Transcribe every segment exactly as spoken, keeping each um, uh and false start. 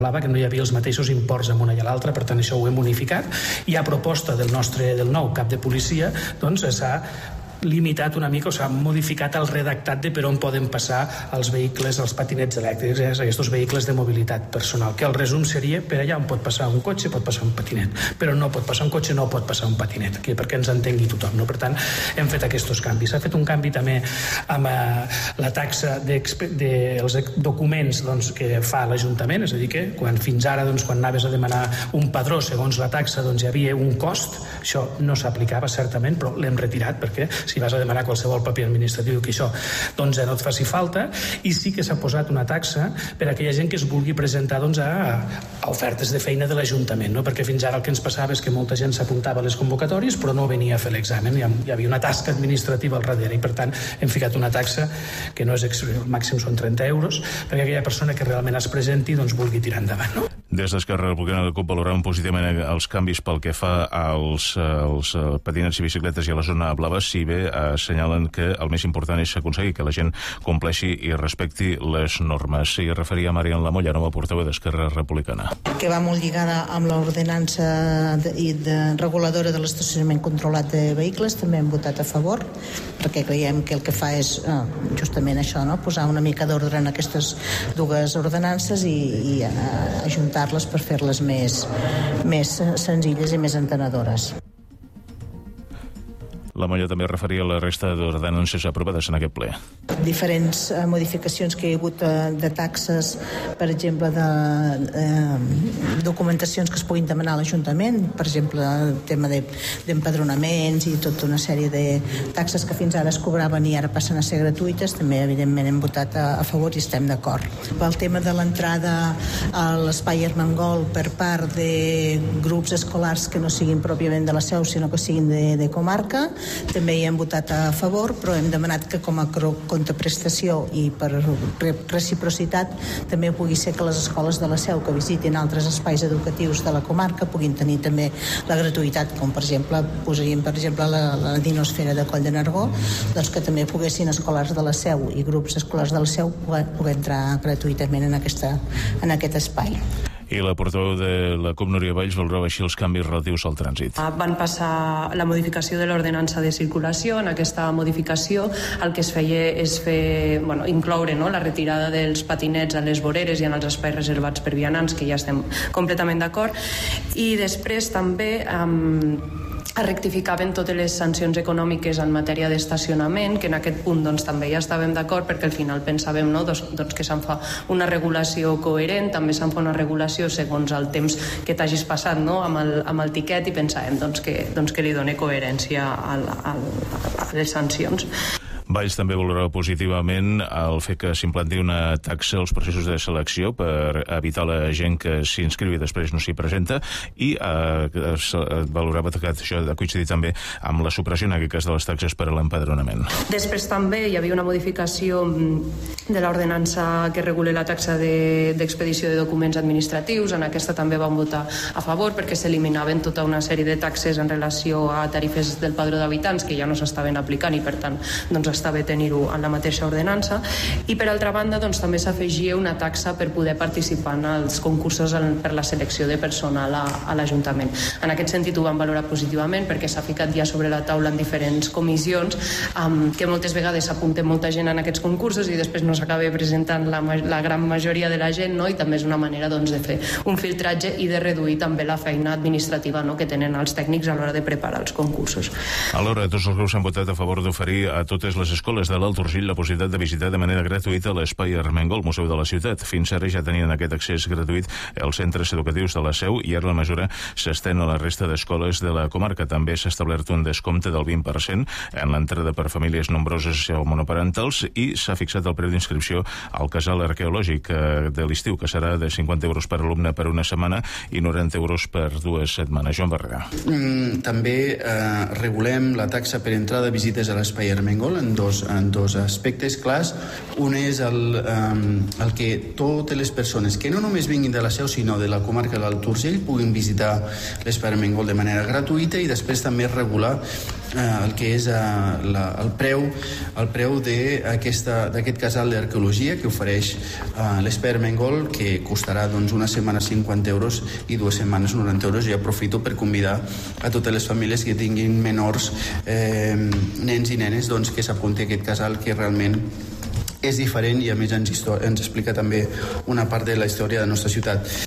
que no hi havia els mateixos imports en una i a l'altra, per tant això ho hem unificat, i a proposta del nostre del nou cap de policia doncs s'ha limitat una mica, o s'ha modificat el redactat de per on poden passar els vehicles, els patinets elèctrics, aquests vehicles de mobilitat personal, que el resum seria per allà on pot passar un cotxe pot passar un patinet, però no pot passar un cotxe, no pot passar un patinet, que perquè ens entengui tothom, no? Per tant, hem fet aquests canvis. S'ha fet un canvi també amb eh, la taxa dels de, de documents doncs, que fa l'Ajuntament, és a dir que quan fins ara, doncs, quan anaves a demanar un padró segons la taxa, doncs hi havia un cost, això no s'aplicava certament, però l'hem retirat perquè si vas a demanar qualsevol paper administratiu que això doncs no et faci falta, i sí que s'ha posat una taxa per a aquella gent que es vulgui presentar doncs, a, a ofertes de feina de l'Ajuntament, no? Perquè fins ara el que ens passava és que molta gent s'apuntava a les convocatòries però no venia a fer l'examen, hi, hi havia una tasca administrativa al darrere i per tant hem ficat una taxa que no és el màxim són trenta euros perquè aquella persona que realment es presenti doncs vulgui tirar endavant, no? Des d'Esquerra Republicana de CUP valoraven positivament els canvis pel que fa als, als patinets i bicicletes i a la zona blava, si bé assenyalen que el més important és aconseguir que la gent compleixi i respecti les normes. S'hi referia Marian Lamolla, nova portaveu d'Esquerra Republicana. Que va molt lligada amb l'ordenança de, i de reguladora de l'estacionament controlat de vehicles, també hem votat a favor, perquè creiem que el que fa és eh, justament això, no? Posar una mica d'ordre en aquestes dues ordenances i, i eh, ajuntar-les per fer-les més, més senzilles i més entenedores. La Molla també referia a la resta d'ordenances aprovades en aquest ple. Diferents eh, modificacions que hi ha hagut eh, de taxes, per exemple, de eh, documentacions que es puguin demanar a l'Ajuntament, per exemple, el tema d'empadronaments de, i tota una sèrie de taxes que fins ara es cobraven i ara passen a ser gratuïtes, també evidentment hem votat a, a favor i estem d'acord. Pel tema de l'entrada a l'espai Armengol per part de grups escolars que no siguin pròpiament de la Seu, sinó que siguin de, de comarca, també hi hem votat a favor, però hem demanat que com a contraprestació i per reciprocitat també pugui ser que les escoles de la Seu que visitin altres espais educatius de la comarca puguin tenir també la gratuïtat, com per exemple posaríem per exemple la, la dinosfera de Coll de Nargó, doncs que també poguessin escolars de la Seu i grups escolars de la Seu poder, poder entrar gratuïtament en, aquesta, en aquest espai. I la portaveu de la CUP, Núria Valls, valorava així els canvis relatius al trànsit. Van passar la modificació de l'ordenança de circulació. En aquesta modificació el que es feia és fer, bueno, incloure, no, la retirada dels patinets a les voreres i en els espais reservats per vianants, que ja estem completament d'acord. I després també Um, es rectificaven totes les sancions econòmiques en matèria d'estacionament, que en aquest punt doncs, també ja estàvem d'acord perquè al final pensàvem, no, doncs, doncs que se'n fa una regulació coherent, també se'n fa una regulació segons el temps que t'hagis passat, no, amb, el, amb el tiquet, i pensàvem doncs, que, doncs, que li doni coherència a, a, a les sancions. Valls també valorava positivament el fet que s'implanti una taxa als processos de selecció per evitar la gent que s'inscriu i després no s'hi presenta, i eh, valorava que això ha coincidit també amb la supressió en aquest cas de les taxes per a l'empadronament. Després també hi havia una modificació de l'ordenança que regula la taxa d'expedició de, de documents administratius. En aquesta també vam votar a favor perquè s'eliminaven tota una sèrie de taxes en relació a tarifes del padró d'habitants que ja no s'estaven aplicant i per tant doncs està bé tenir-ho en la mateixa ordenança. I per altra banda doncs, també s'afegia una taxa per poder participar en els concursos en, per la selecció de personal a, a l'Ajuntament. En aquest sentit ho vam valorar positivament perquè s'ha ficat ja sobre la taula en diferents comissions um, que moltes vegades s'apunta molta gent en aquests concursos i després no s'acaba presentant la, la gran majoria de la gent, no? I també és una manera doncs, de fer un filtratge i de reduir també la feina administrativa, no? Que tenen els tècnics a l'hora de preparar els concursos. Alhora, tots els grups han votat a favor d'oferir a totes les escoles de l'Alt Urgell la possibilitat de visitar de manera gratuïta l'espai Armengol, Museu de la Ciutat. Fins ara ja tenien aquest accés gratuït els centres educatius de la Seu i ara la mesura s'estén a la resta d'escoles de la comarca. També s'ha establert un descompte del vint per cent en l'entrada per famílies nombroses o monoparentals i s'ha fixat el preu d'inscripció al casal arqueològic de l'estiu, que serà de cinquanta euros per alumne per una setmana i noranta euros per dues setmanes. Joan Barrera. Mm, també eh, regulem la taxa per entrada de visites a l'espai Armengol en dos, en dos aspectes clars. Un és el, um, el que totes les persones que no només vinguin de la Seu sinó de la comarca de l'Alt Urgell puguin visitar l'espai Armengol de manera gratuïta, i després també regular el que és la, el preu, el preu d'aquest casal d'arqueologia que ofereix l'Espai Armengol, que costarà doncs, una setmana cinquanta euros i dues setmanes noranta euros. I aprofito per convidar a totes les famílies que tinguin menors, eh, nens i nenes, doncs, que s'apunti a aquest casal, que realment és diferent i a més ens, ens explica també una part de la història de la nostra ciutat.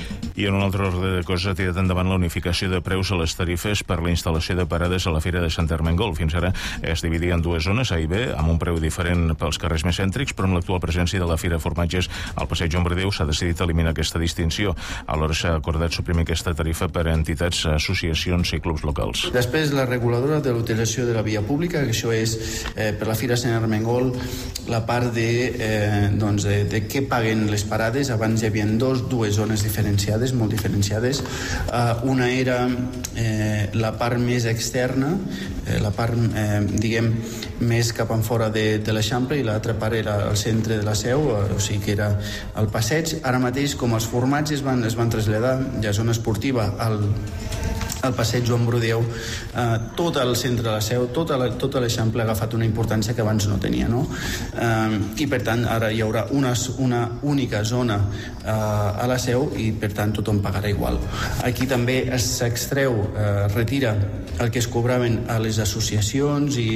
I en un altre ordre de coses ha tirat endavant la unificació de preus a les tarifes per la instal·lació de parades a la Fira de Sant Ermengol. Fins ara es dividia en dues zones, A i B, amb un preu diferent pels carrers més cèntrics, però amb l'actual presència de la Fira Formatges al Passeig Joan Brodeu s'ha decidit eliminar aquesta distinció. Alhora s'ha acordat suprimir aquesta tarifa per a entitats, associacions i clubs locals. Després, la reguladora de l'utilització de la via pública, que això és eh, per la Fira Sant Ermengol, la part de, eh, doncs de, de què paguen les parades. Abans hi havia dos, dues zones diferenciades, molt diferenciades. Uh, una era eh, la part més externa, eh, la part, eh, diguem, més cap en fora de, de l'Eixample, i l'altra part era el centre de la Seu, o sigui que era el passeig. Ara mateix, com els formats es van, es van traslladar ja a zona esportiva al al Passeig Joan Brodeu, eh, tot el centre de la Seu, tota l'Eixample ha agafat una importància que abans no tenia, no? Eh, I per tant ara hi haurà una, una única zona eh, a la Seu i per tant tothom pagarà igual. Aquí també s'extreu, eh, retira el que es cobraven a les associacions i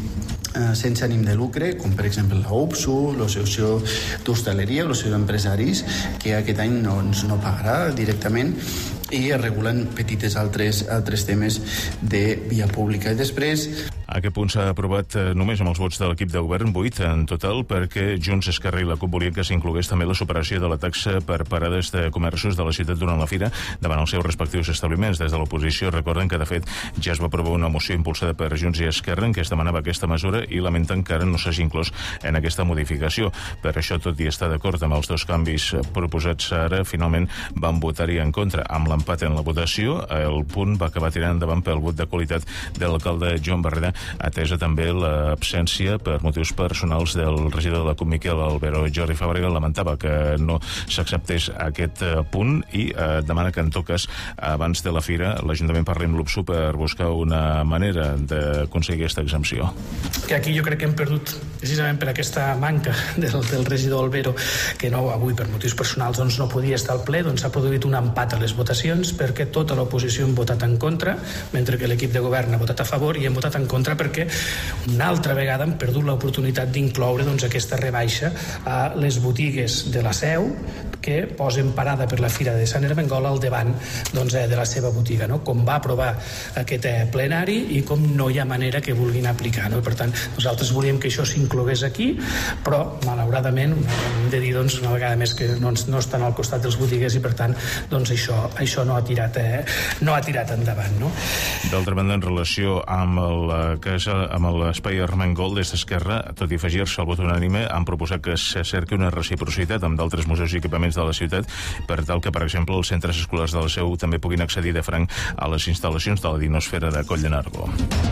Eh, sense ànim de lucre, com per exemple la U P S U, l'Associació d'Hostaleria, l'Associació d'Empresaris, que aquest any no, no pagarà directament, i es regulen petites altres, altres temes de via pública. I després... Aquest punt s'ha aprovat només amb els vots de l'equip de govern, vuit en total, perquè Junts, Esquerra i la CUP volien que s'inclogués també la superació de la taxa per parades de comerços de la ciutat durant la fira davant els seus respectius establiments. Des de l'oposició recorden que, de fet, ja es va aprovar una moció impulsada per Junts i Esquerra en què es demanava aquesta mesura i lamenten que ara no s'hagi inclòs en aquesta modificació. Per això, tot i estar d'acord amb els dos canvis proposats ara, finalment van votar-hi en contra. Amb l'empat en la votació, el punt va acabar tirant endavant pel vot de qualitat de l'alcalde Joan Barrera, atesa també l'absència per motius personals del regidor de la CUP, Miquel Albero. Jordi Fàbrega lamentava que no s'acceptés aquest punt i eh, demana que, en tot cas, abans de la fira, l'Ajuntament parli amb l'U P S U per buscar una manera d'aconseguir aquesta exempció. Que aquí jo crec que hem perdut, precisament per aquesta manca del, del regidor Albero, que no avui per motius personals doncs, no podia estar al ple, doncs s'ha produït un empat a les votacions perquè tota l'oposició hem votat en contra, mentre que l'equip de govern ha votat a favor i hem votat en contra perquè una altra vegada hem perdut l'oportunitat d'incloure doncs, aquesta rebaixa a les botigues de la Seu que posen parada per la Fira de Sant Ermengol al davant doncs, eh, de la seva botiga, no? Com va aprovar aquest eh, plenari i com no hi ha manera que vulguin aplicar, no? Per tant, nosaltres volíem que això s'inclogués aquí, però malauradament hem de dir doncs, una vegada més que no, no estan al costat dels botiguers i per tant doncs, això, això no ha tirat eh, no ha tirat endavant, no? D'altra banda, en relació amb el que és amb l'Espai Armengol, des d'Esquerra, tot i afegir-se al vot unànime, han proposat que se cerqui una reciprocitat amb d'altres museus i equipaments de la ciutat per tal que, per exemple, els centres escolars de la Seu també puguin accedir de franc a les instal·lacions de la Dinosfera de Coll de Nargó.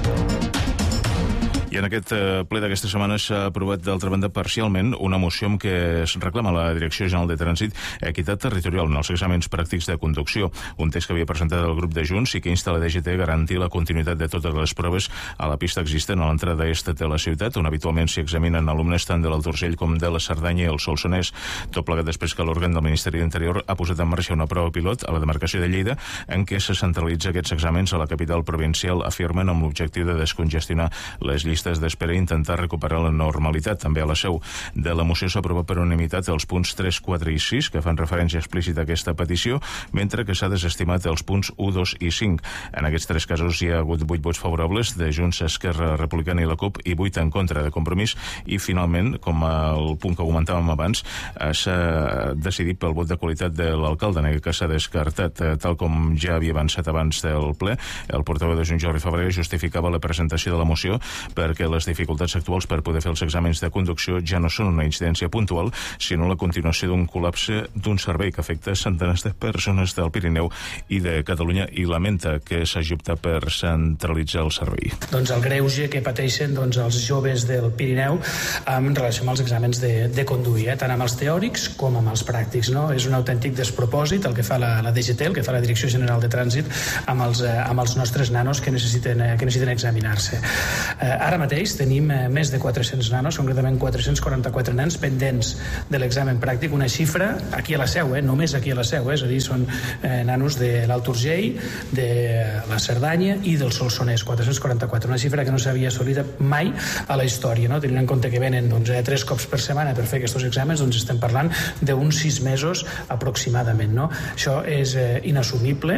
I en aquest ple d'aquesta setmana s'ha aprovat, d'altra banda, parcialment una moció amb què es reclama a la Direcció General de Trànsit equitat territorial en els exàmens pràctics de conducció, un text que havia presentat el grup de Junts i que insta la D G T a garantir la continuïtat de totes les proves a la pista existent a l'entrada est de la ciutat, on habitualment s'hi examinen alumnes tant de l'Alt Urgell com de la Cerdanya i el Solsonès, tot plegat després que l'òrgan del Ministeri d'Interior ha posat en marxa una prova pilot a la demarcació de Lleida en què se centralitza aquests exàmens a la capital provincial, afirmen, amb l'objectiu de descongestionar les llistes d'espera i intentar recuperar la normalitat. També a la Seu de la moció s'aprova per unanimitat els punts tres, quatre i sis, que fan referència explícita a aquesta petició, mentre que s'ha desestimat els punts u, dos i cinc. En aquests tres casos hi ha hagut vuit vots favorables de Junts, Esquerra Republicana i la CUP i vuit en contra de Compromís i, finalment, com el punt que comentàvem abans, s'ha decidit pel vot de qualitat de l'alcalde, en aquest cas s'ha descartat, tal com ja havia avançat abans del ple. El portaveu de Junts, Jordi Fàbrega, justificava la presentació de la moció per perquè les dificultats actuals per poder fer els exàmens de conducció ja no són una incidència puntual, sinó la continuació d'un col·lapse d'un servei que afecta centenars de persones del Pirineu i de Catalunya, i lamenta que s'hagi optat per centralitzar el servei. Doncs el greuge que pateixen doncs, els joves del Pirineu en relació amb els exàmens de, de conduir, eh? tant amb els teòrics com amb els pràctics. No? És un autèntic despropòsit el que fa la, la D G T, el que fa la Direcció General de Trànsit amb els, eh, amb els nostres nanos que necessiten, eh, que necessiten examinar-se. Eh, ara mateix tenim eh, més de quatre-cents nanos, concretament quatre-cents quaranta-quatre nens pendents de l'examen pràctic, una xifra aquí a la Seu, eh? només aquí a la Seu, eh? és a dir, són eh, nanos de l'Alt Urgell, de la Cerdanya i del Solsonès, quatre-cents quaranta-quatre, una xifra que no s'havia assolit mai a la història, no? Tenint en compte que venen doncs, eh, tres cops per setmana per fer aquests exàmens, doncs estem parlant d'uns sis mesos aproximadament. No? Això és eh, inassumible.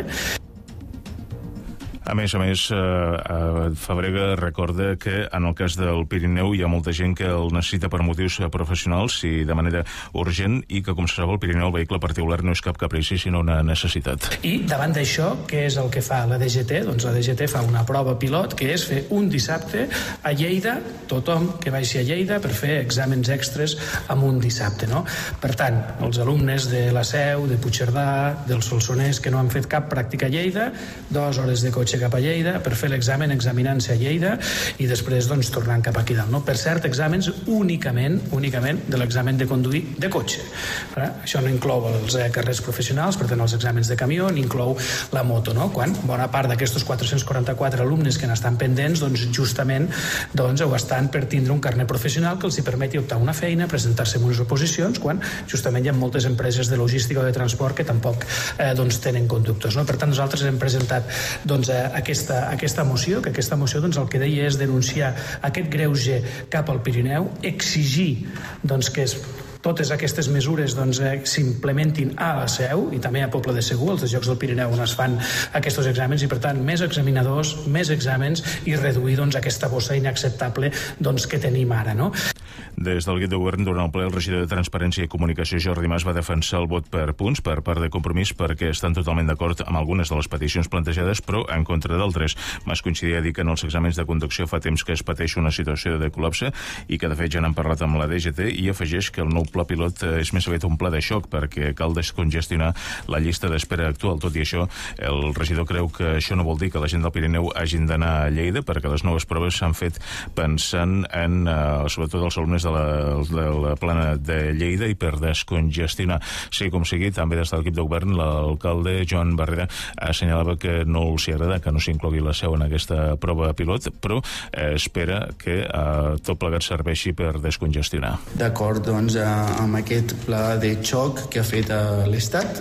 A més a més, eh, Fabrega recorda que en el cas del Pirineu hi ha molta gent que el necessita per motius professionals i de manera urgent, i que, com se sap, el Pirineu, el vehicle particular, no és cap caprici, sinó una necessitat. I davant d'això, què és el que fa la D G T? Doncs la D G T fa una prova pilot, que és fer un dissabte a Lleida, tothom que vagi a Lleida per fer exàmens extres en un dissabte. No? Per tant, els alumnes de la Seu, de Puigcerdà, del Solsonès, que no han fet cap pràctica a Lleida, dues hores de cotxe cap a Lleida per fer l'examen examinant-se a Lleida i després doncs tornant cap aquí dalt. No? Per cert, exàmens únicament únicament de l'examen de conduir de cotxe. Eh? Això no inclou els eh, carrers professionals, per tant els exàmens de camió, ni inclou la moto, no? Quan bona part d'aquests quatre-cents quaranta-quatre alumnes que n'estan pendents, doncs justament doncs, ho estan per tindre un carnet professional que els hi permeti optar una feina, presentar-se en unes oposicions, quan justament hi ha moltes empreses de logística o de transport que tampoc eh, doncs, tenen conductors. No? Per tant, nosaltres hem presentat doncs, eh, Aquesta, aquesta moció, que aquesta moció doncs, el que deia és denunciar aquest greuge cap al Pirineu, exigir doncs, que es totes aquestes mesures doncs, eh, s'implementin a la Seu i també a Poble de Segur, els Jocs del Pirineu on es fan aquests exàmens, i per tant més examinadors, més exàmens i reduir doncs, aquesta bossa inacceptable doncs, que tenim ara. No? Des del Guit de Govern, durant el ple, el regidor de Transparència i Comunicació, Jordi Mas, va defensar el vot per punts per part de Compromís perquè estan totalment d'acord amb algunes de les peticions plantejades, però en contra d'altres. Mas coincidia a dir que en els exàmens de conducció fa temps que es pateix una situació de col·lapse i que de fet ja n'han parlat amb la D G T, i afegeix que el nou pla pilot és més aviat un pla de xoc perquè cal descongestionar la llista d'espera actual. Tot i això, el regidor creu que això no vol dir que la gent del Pirineu hagin d'anar a Lleida, perquè les noves proves s'han fet pensant en, eh, sobretot els alumnes de la, de la plana de Lleida i per descongestionar. Sí, com sigui, també des de l'equip de govern, l'alcalde Joan Barrera assenyalava que no els hi agrada que no s'inclogui la Seu en aquesta prova pilot, però eh, espera que eh, tot plegat serveixi per descongestionar. D'acord, doncs, eh, amb aquest pla de xoc que ha fet eh, l'Estat,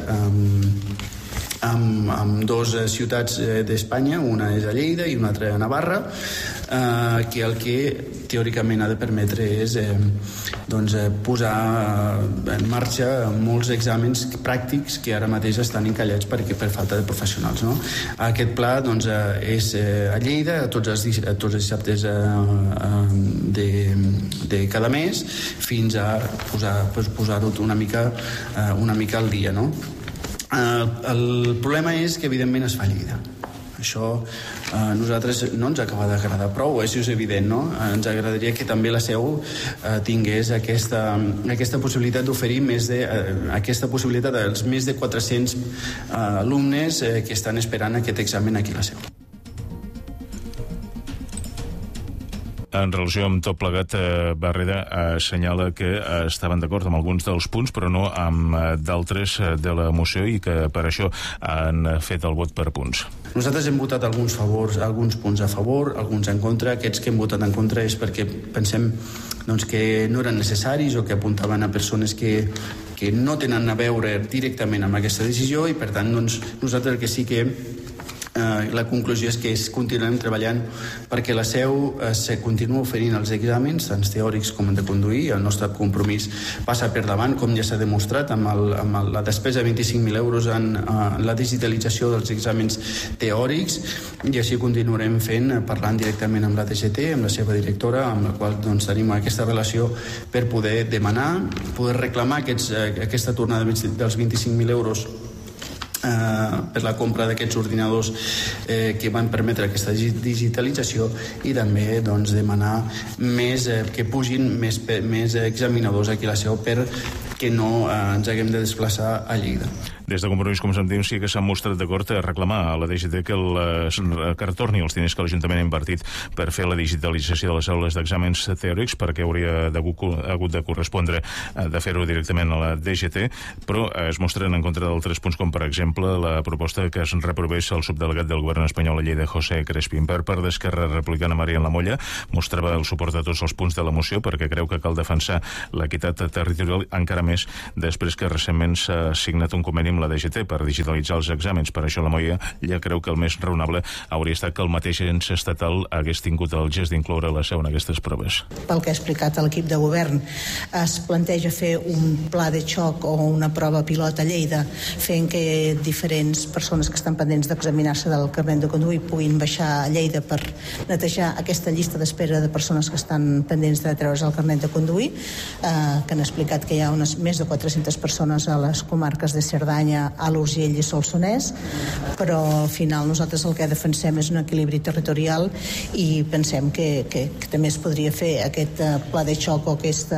eh, amb, amb dos ciutats d'Espanya, una és a Lleida i una altra a Navarra, eh, que el que teòricament ha de permetre és eh, doncs, eh, posar en marxa molts exàmens pràctics que ara mateix estan encallats per, per falta de professionals. No? Aquest pla doncs, eh, és eh, a Lleida a tots els, a tots els dissabtes eh, de, de cada mes, fins a posar, posar-ho una mica, eh, una mica al dia. No? El, el problema és que evidentment es fa a Lleida. Això a eh, nosaltres no ens acaba d'agradar prou, això és evident, no? Ens agradaria que també la Seu eh, tingués aquesta, aquesta possibilitat d'oferir més de, eh, aquesta possibilitat als més de quatre-cents eh, alumnes eh, que estan esperant aquest examen aquí a la Seu. En relació amb tot plegat, eh, Barrera assenyala que eh, estaven d'acord amb alguns dels punts, però no amb eh, d'altres eh, de la moció, i que per això han fet el vot per punts. Nosaltres hem votat alguns favors, alguns punts a favor, alguns en contra. Aquests que hem votat en contra és perquè pensem doncs, que no eren necessaris o que apuntaven a persones que, que no tenen a veure directament amb aquesta decisió, i per tant doncs, nosaltres que sí que Eh, la conclusió és que es continuem treballant perquè la Seu eh, se continua oferint els exàmens, tant teòrics com de conduir. El nostre compromís passa per davant, com ja s'ha demostrat, amb, el, amb el, la despesa de vint-i-cinc mil euros en eh, la digitalització dels exàmens teòrics, i així continuarem fent, eh, parlant directament amb la D G T, amb la seva directora, amb la qual doncs, tenim aquesta relació per poder demanar, poder reclamar aquests, eh, aquesta tornada dels vint-i-cinc mil euros eh, per la compra d'aquests ordinadors eh, que van permetre aquesta digitalització, i també doncs, demanar més, eh, que pugin més, més examinadors aquí a la seu per que no eh, ens haguem de desplaçar a Lleida. Des de Compromís, com sentim, sí que s'han mostrat d'acord a reclamar a la D G T que, el, que retorni els diners que l'Ajuntament ha invertit per fer la digitalització de les aules d'exàmens teòrics, perquè hauria hagut de correspondre de fer-ho directament a la D G T, però es mostren en contra d'altres punts, com per exemple la proposta que es reprovés el subdelegat del govern espanyol a Lleida, José Crespín. Per part d'Esquerra Republicana, Marian Lamolla mostrava el suport a tots els punts de la moció perquè creu que cal defensar l'equitat territorial, encara més després que recentment s'ha signat un conveni amb la D G T per digitalitzar els exàmens. Per això la Molla ja creu que el més raonable hauria estat que el mateix ens estatal hagués tingut el gest d'incloure la seu en aquestes proves. Pel que ha explicat l'equip de govern, es planteja fer un pla de xoc o una prova pilot a Lleida, fent que diferents persones que estan pendents d'examinar-se del carnet de conduir puguin baixar a Lleida per netejar aquesta llista d'espera de persones que estan pendents de treure's el carnet de conduir, eh, que han explicat que hi ha unes més de quatre-centes persones a les comarques de Cerdanya, a l'Urgell i Solsonès, però al final nosaltres el que defensem és un equilibri territorial i pensem que, que, que també es podria fer aquest pla de xoc o aquesta,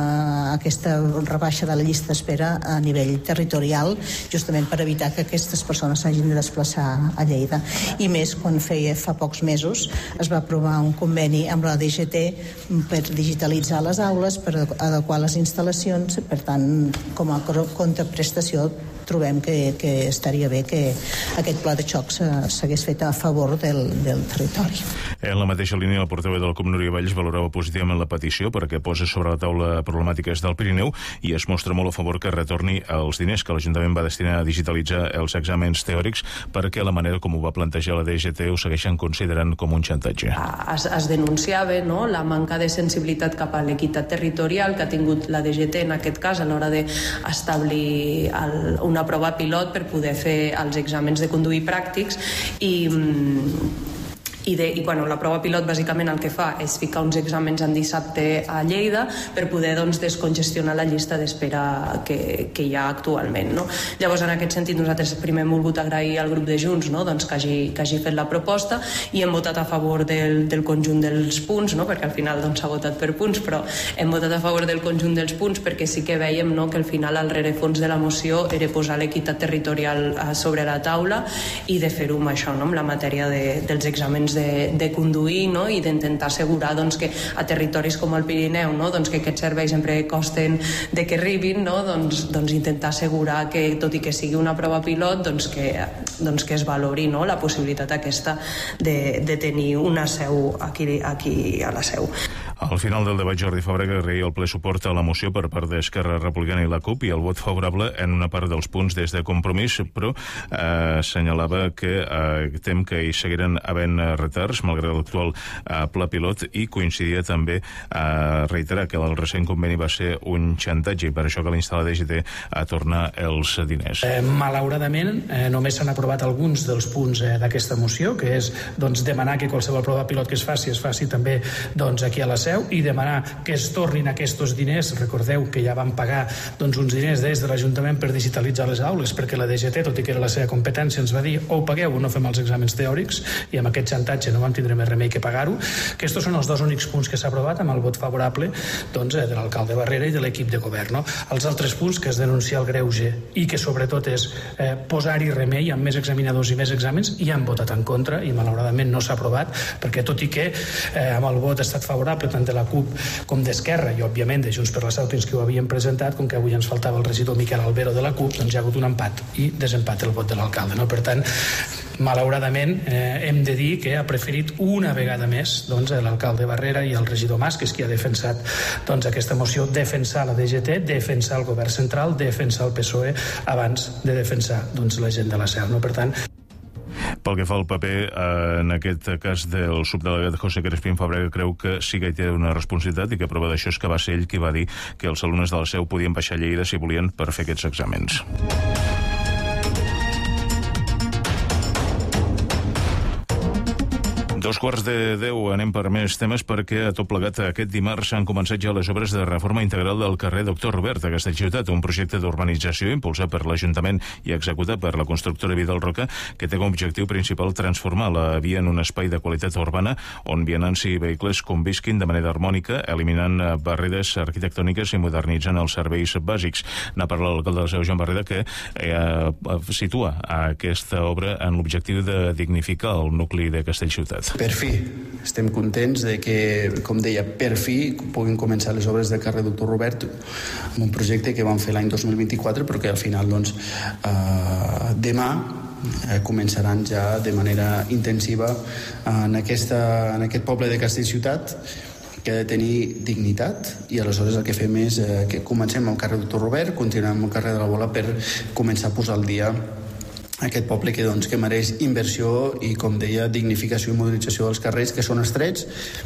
aquesta rebaixa de la llista d'espera a nivell territorial, justament per evitar que aquestes persones s'hagin de desplaçar a Lleida. I més quan feia fa pocs mesos es va aprovar un conveni amb la D G T per digitalitzar les aules, per adequar les instal·lacions, per tant, com a contraprestació trobem que, que estaria bé que aquest pla de xoc s'hagués fet a favor del, del territori. En la mateixa línia, el portaveu del C U P, Núria Valls, valorava positivament la petició perquè posa sobre la taula problemàtiques del Pirineu i es mostra molt a favor que retorni els diners que l'Ajuntament va destinar a digitalitzar els exàmens teòrics, perquè la manera com ho va plantejar la D G T ho segueixen considerant com un xantatge. Es, es denunciava, no?, la manca de sensibilitat cap a l'equitat territorial que ha tingut la D G T en aquest cas a l'hora d'establir el, una prova pilot per poder fer els exàmens de conduir pràctics i... I, de, i bueno, la prova pilot bàsicament el que fa és ficar uns exàmens en dissabte a Lleida per poder doncs, descongestionar la llista d'espera que, que hi ha actualment, no? Llavors, en aquest sentit, nosaltres primer hem volgut agrair al grup de Junts, no?, doncs, que, hagi, que hagi fet la proposta i hem votat a favor del, del conjunt dels punts, no?, perquè al final doncs, s'ha votat per punts, però hem votat a favor del conjunt dels punts perquè sí que veiem, no?, que al final el rerefons de la moció era posar l'equitat territorial sobre la taula i de fer-ho amb això, no?, amb la matèria de, dels exàmens De, de conduir, no?, i d'intentar assegurar doncs, que a territoris com el Pirineu, no?, doncs, que aquests serveis sempre costen de que arribin, no?, doncs, doncs intentar assegurar que, tot i que sigui una prova pilot, doncs que, doncs que es valori, no?, la possibilitat aquesta de, de tenir una seu aquí, aquí a la seu. Al final del debat, Jordi Fàbrega agraïa el ple suport a la moció per part d'Esquerra Republicana i la C U P i el vot favorable en una part dels punts des de Compromís, però eh, assenyalava que eh, tem que hi seguiran havent retards malgrat l'actual eh, pla pilot, i coincidia també a eh, reiterar que el recent conveni va ser un xantatge i per això cal instar la D G T a tornar els diners. Eh, malauradament, eh, només s'han aprovat alguns dels punts eh, d'aquesta moció, que és doncs, demanar que qualsevol prova pilot que es faci, es faci també doncs, aquí a la seu, i demanar que es tornin aquests diners. Recordeu que ja van pagar doncs, uns diners des de l'Ajuntament per digitalitzar les aules, perquè la D G T, tot i que era la seva competència, ens va dir o ho pagueu o no fem els exàmens teòrics, i amb aquest xantatge no vam tindre més remei que pagar-ho. Aquests són els dos únics punts que s'ha aprovat amb el vot favorable doncs, de l'alcalde Barrera i de l'equip de govern. No? Els altres punts, que és denunciar el greuge i que sobretot és eh, posar-hi remei amb més examinadors i més exàmens, i han votat en contra i malauradament no s'ha aprovat, perquè tot i que eh, amb el vot ha estat favorable tant de la C U P com d'Esquerra i òbviament de Junts per la Ciutadans, que ho havien presentat, com que avui ens faltava el regidor Miquel Albero de la C U P, doncs hi ha hagut un empat i desempat el vot de l'alcalde. No? Per tant, malauradament eh, hem de dir que ha preferit una vegada més doncs, l'alcalde Barrera i el regidor Mas, que és qui ha defensat doncs, aquesta moció, defensar la D G T, defensar el govern central, defensar el P S O E abans de defensar doncs, la gent de la Seu. No? Per tant, pel que fa al paper, eh, en aquest cas del subdelegat José Crespín, Fàbrega creu que sí que hi té una responsabilitat i que prova d'això és que va ser ell qui va dir que els alumnes de la Seu podien baixar a Lleida si volien per fer aquests exàmens. Dos quarts de deu, anem per més temes perquè a tot plegat aquest dimarts s'han començat ja les obres de reforma integral del carrer Doctor Robert a Castellciutat, un projecte d'urbanització impulsat per l'Ajuntament i executat per la constructora Vidal Roca que té com a objectiu principal transformar la via en un espai de qualitat urbana on vianants i vehicles convisquin de manera harmònica, eliminant barreres arquitectòniques i modernitzant els serveis bàsics. N'ha parlat l'alcalde de la Seu, Joan Barreda, que eh, situa aquesta obra en l'objectiu de dignificar el nucli de Castellciutat. Per fi, estem contents de que, com deia, per fi puguin començar les obres del carrer Doctor Robert amb un projecte que vam fer l'any dos mil vint-i-quatre, però que al final, doncs, eh, demà eh, començaran ja de manera intensiva en, aquesta, en aquest poble de Castellciutat, que ha de tenir dignitat, i aleshores el que fem és eh, que comencem amb el carrer Doctor Robert, continuem amb el carrer de la Bola per començar a posar al dia aquest poble que, doncs, que mereix inversió i, com deia, dignificació i modernització dels carrers, que són estrets,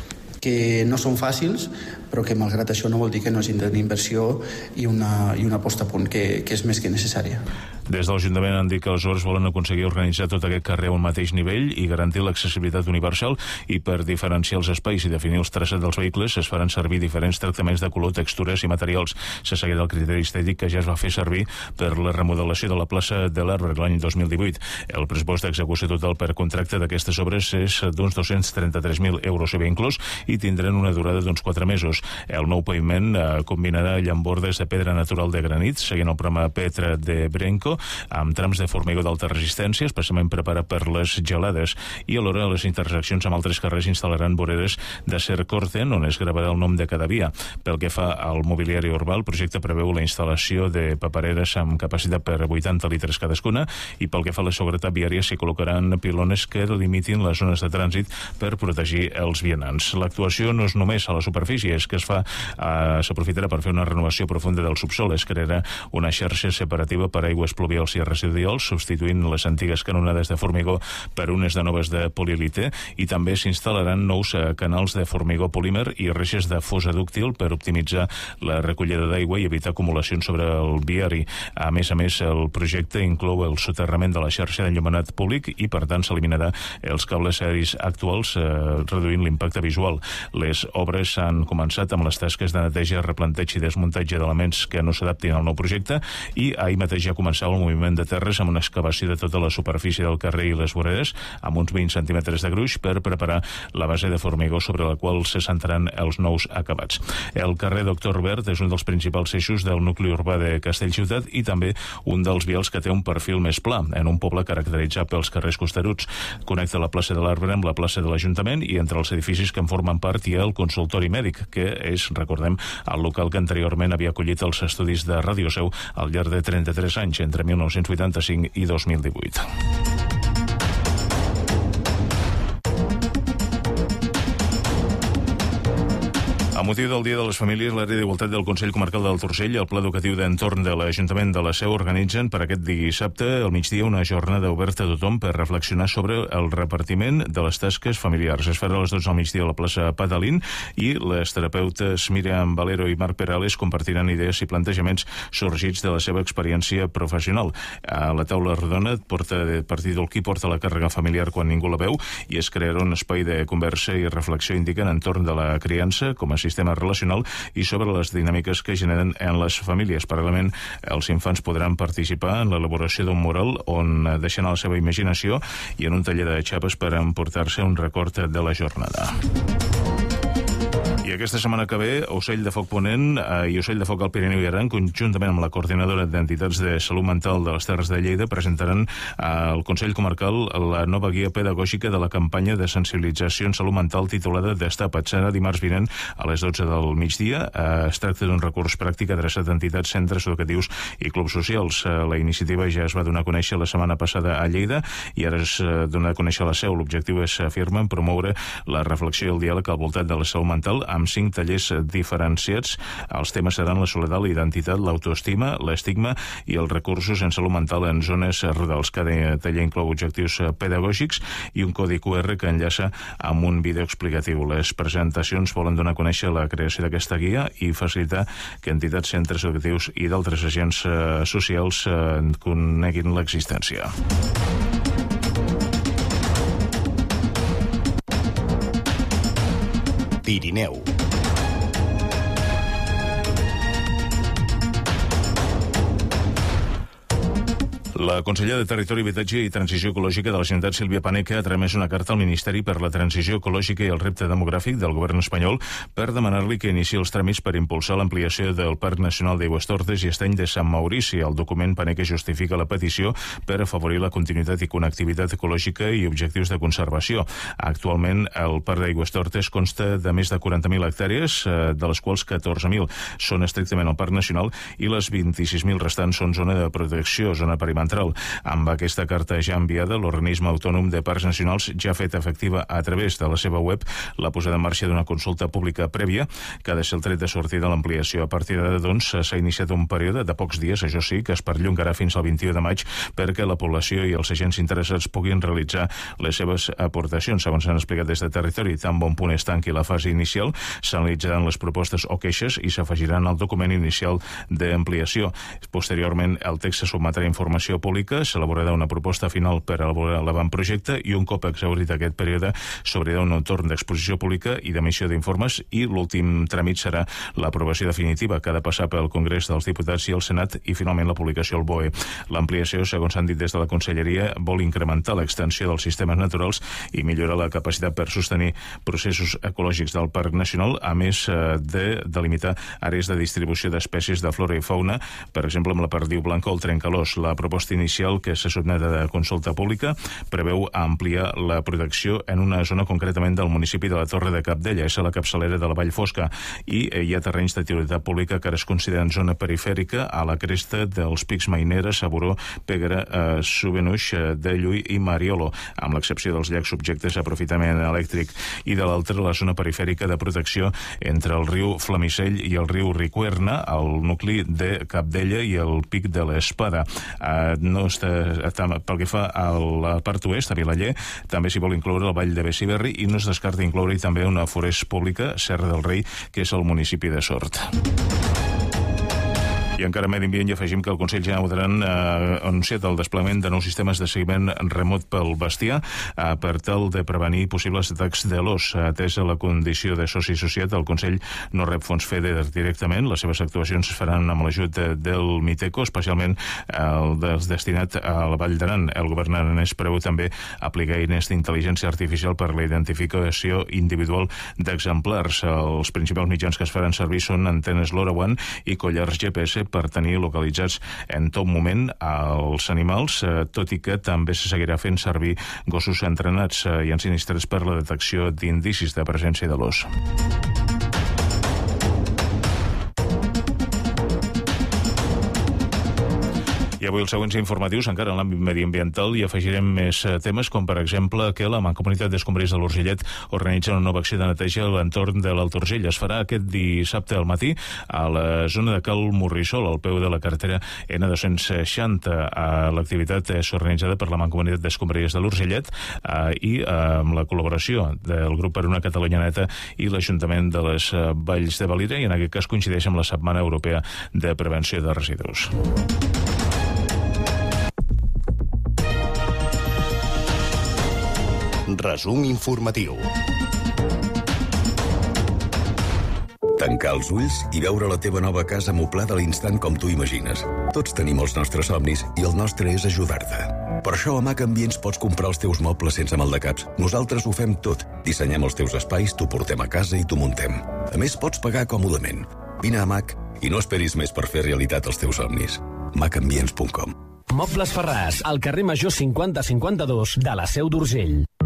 que no són fàcils, però que malgrat això no vol dir que no hagin tenir inversió i una, i una posta a punt que, que és més que necessària. Des de l'Ajuntament han dit que les obres volen aconseguir organitzar tot aquest carrer a un mateix nivell i garantir l'accessibilitat universal, i per diferenciar els espais i definir els traçats dels vehicles es faran servir diferents tractaments de color, textures i materials. Se seguirà el criteri estètic que ja es va fer servir per la remodelació de la plaça de l'Arbre l'any dos mil divuit. El pressupost d'execució total per contracte d'aquestes obres és d'uns dos-cents trenta-tres mil euros i ben inclús, i tindran una durada d'uns quatre mesos. El nou paviment eh, combinarà llambordes de pedra natural de granit, seguint el programa Petra de Brenco, amb trams de formigó d'alta resistència, especialment preparat per les gelades, i alhora a les interseccions amb altres carrers instal·laran voreres d'acer Corten, on es gravarà el nom de cada via. Pel que fa al mobiliari urbà, el projecte preveu la instal·lació de papereres amb capacitat per vuitanta litres cadascuna, i pel que fa a la seguretat viària s'hi col·locaran pilones que delimitin les zones de trànsit per protegir els vianants. L'actuació no és només a la superfície, és que es fa eh, s'aprofitarà per fer una renovació profunda del subsol. Es crearà una xarxa separativa per aigües pluvials i residuals, substituint les antigues canonades de formigó per unes de noves de polilite, i també s'instal·laran nous eh, canals de formigó polímer i reixes de fosa dúctil per optimitzar la recollida d'aigua i evitar acumulacions sobre el viari. A més a més, el projecte inclou el soterrament de la xarxa d'enllumenat públic i, per tant, s'eliminarà els cables aeris actuals, eh, reduint l'impacte visual. Les obres han començat amb les tasques de neteja, replanteig i desmuntatge d'elements que no s'adaptin al nou projecte, i ahir mateix ja començava el moviment de terres amb una excavació de tota la superfície del carrer i les voreres, amb uns vint centímetres de gruix, per preparar la base de formigó sobre la qual se sentaran els nous acabats. El carrer Doctor Robert és un dels principals eixos del nucli urbà de Castellciutat i també un dels vials que té un perfil més pla, en un poble caracteritzat pels carrers costeruts. Connecta la plaça de l'Arbre amb la plaça de l'Ajuntament, i entre els edificis que en formen part hi ha el consultori mèdic, que és, recordem, el local que anteriorment havia acollit els estudis de Ràdio Seu al llarg de trenta-tres anys, entre mil nou-cents vuitanta-cinc i dos mil divuit. A motiu del Dia de les Famílies, l'àrea d'Igualtat del Consell Comarcal del Torcell i el Pla Educatiu d'Entorn de l'Ajuntament de la Seu organitzen per aquest dissabte al migdia una jornada oberta a tothom per reflexionar sobre el repartiment de les tasques familiars. Es farà a les dotze al migdia a la plaça Padalín, i les terapeutes Míriam Valero i Marc Perales compartiran idees i plantejaments sorgits de la seva experiència professional. A la taula rodona porta de partir del qui porta la càrrega familiar quan ningú la veu, i es crearà un espai de conversa i reflexió indicant entorn de la criança com a sistema relacional i sobre les dinàmiques que generen en les famílies. Paral·lelament, els infants podran participar en l'elaboració d'un mural on deixen a la seva imaginació, i en un taller de xapes per emportar-se un record de la jornada. I aquesta setmana que ve, Ocell de Foc Ponent eh, i Ocell de Foc al Pirineu i Aran, conjuntament amb la Coordinadora d'Entitats de Salut Mental de les Terres de Lleida, presentaran al Consell Comarcal la nova guia pedagògica de la campanya de sensibilització en salut mental titulada Destapa't. Serà dimarts vinent a les dotze del migdia. Eh, es tracta d'un recurs pràctic adreçat a entitats, centres educatius i clubs socials. Eh, la iniciativa ja es va donar a conèixer la setmana passada a Lleida i ara es eh, dona a conèixer a la Seu. L'objectiu és, afirmen, promoure la reflexió i el diàleg al voltant de la salut mental amb cinc tallers diferenciats. Els temes seran la soledat, la identitat, l'autoestima, l'estigma i els recursos en salut mental en zones rurals. Cada taller inclou objectius pedagògics i un codi Q R que enllaça amb un vídeo explicatiu. Les presentacions volen donar a conèixer la creació d'aquesta guia i facilitar que entitats, centres educatius i d'altres agents eh, socials eh, coneguin l'existència. Pirineu. La consellera de Territori, Habitatge i Transició Ecològica de la Generalitat, Sílvia Paneque, ha tramès una carta al Ministeri per la Transició Ecològica i el Repte Demogràfic del govern espanyol per demanar-li que iniciï els tràmits per impulsar l'ampliació del Parc Nacional d'Aigüestortes i Estany de Sant Maurici. El document Paneque justifica la petició per afavorir la continuïtat i connectivitat ecològica i objectius de conservació. Actualment, el Parc d'Aigüestortes consta de més de quaranta mil hectàrees, de les quals catorze mil són estrictament al Parc Nacional i les vint-i-sis mil restants són zona de protecció, zona perimetral. Amb aquesta carta ja enviada, l'Organisme Autònom de Parcs Nacionals ja ha fet efectiva a través de la seva web la posada en marxa d'una consulta pública prèvia que ha de ser el tret de sortida de l'ampliació. A partir d'ara, doncs, s'ha iniciat un període de pocs dies, això sí, que es perllongarà fins al vint-i-u de maig perquè la població i els agents interessats puguin realitzar les seves aportacions. Segons s'han explicat des de Territori, tan bon punt es tanqui la fase inicial, s'analitzaran les propostes o queixes i s'afegiran al document inicial d'ampliació. Posteriorment, el text se sotmetrà a informació pública, s'elaborarà una proposta final per elaborar l'avantprojecte i un cop exhaurit aquest període s'obrirà un torn d'exposició pública i d'emissió d'informes i l'últim tràmit serà l'aprovació definitiva que ha de passar pel Congrés dels Diputats i el Senat i finalment la publicació al B O E. L'ampliació, segons s'han dit des de la Conselleria, vol incrementar l'extensió dels sistemes naturals i millorar la capacitat per sostenir processos ecològics del Parc Nacional, a més de delimitar àrees de distribució d'espècies de flora i fauna, per exemple amb la perdiu blanca o el trencalós. La proposta inicial que se sotmet a consulta pública preveu ampliar la protecció en una zona concretament del municipi de la Torre de Cabdella, és a la capçalera de la Vall Fosca, i hi ha terrenys de titularitat pública que ara es consideren zona perifèrica a la cresta dels pics Mainera, Saboró, Pègara, eh, Subenuix, de Llull i Mariolo, amb l'excepció dels llacs subjectes a aprofitament elèctric, i de l'altra la zona perifèrica de protecció entre el riu Flamisell i el riu Ricuerna, el nucli de Cabdella i el pic de l'Espada. Eh, no està, pel que fa a la part oest, a Vilaller, també s'hi vol incloure el Vall de Besiberri i no es descarta incloure també una forest pública, Serra del Rei, que és el municipi de Sort. I encara a Medi Ambient hi afegim que el Consell General Moderant ha anunciat el desplegament de nous sistemes de seguiment remot pel bestiar eh, per tal de prevenir possibles atacs de l'os. Atès a la condició de soci associat, el Consell no rep fons FEDER directament. Les seves actuacions es faran amb l'ajut de, del Miteco, especialment el des, destinat a la Vall d'Aran. El govern aranès preveu també aplicar eines d'intel·ligència artificial per la identificació individual d'exemplars. Els principals mitjans que es faran servir són antenes LoRaWAN i collars G P S per tenir localitzats en tot moment els animals, eh, tot i que també se seguirà fent servir gossos entrenats eh, i ensinistrats per la detecció d'indicis de presència de l'os. I avui els següents informatius, encara en l'àmbit mediambiental, hi afegirem més temes, com per exemple que la Mancomunitat d'Escombrers de l'Urgellet organitza una nova acció de neteja a l'entorn de l'Alt Urgell. Es farà aquest dissabte al matí a la zona de Cal Morrissol, al peu de la carretera N dos-cents seixanta. L'activitat és organitzada per la Mancomunitat d'Escombrers de l'Urgellet i amb la col·laboració del grup Per una Catalunya Neta i l'Ajuntament de les Valls de Valira, i en aquest cas coincideix amb la Setmana Europea de Prevenció de Residus. Resum informatiu. Tancar els ulls i veure la teva nova casa moblada a l'instant com tu imagines. Tots tenim els nostres somnis i el nostre és ajudar-te. Per això a Mac Ambients pots comprar els teus mobles sense maldecaps. Nosaltres ho fem tot. Dissenyem els teus espais, t'ho portem a casa i t'ho muntem. A més, pots pagar còmodament. Vine a Mac i no esperis més per fer realitat els teus somnis. mac ambients punt com. Mobles Ferràs, al carrer Major cinquanta cinquanta-dos de la Seu d'Urgell.